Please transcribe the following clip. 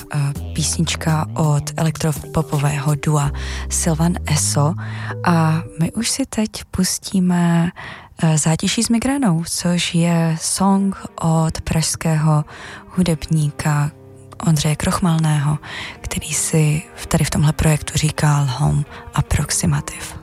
písnička od elektropopového dua Sylvan Esso a my už si teď pustíme Zátiší s migrénou, což je song od pražského hudebníka Ondřeje Krochmalného, který si tady v tomhle projektu říkal Home Approximative.